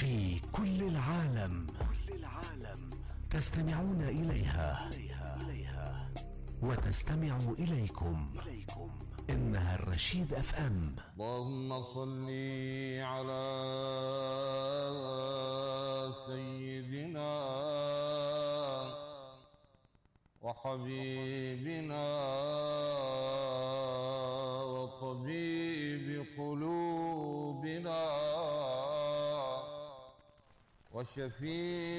في كل العالم تستمعون إليها وتستمع إليكم. إنها الرشيد FM. اللهم صل على سيدنا وحبيبنا وطبيب قلوبنا وشفيع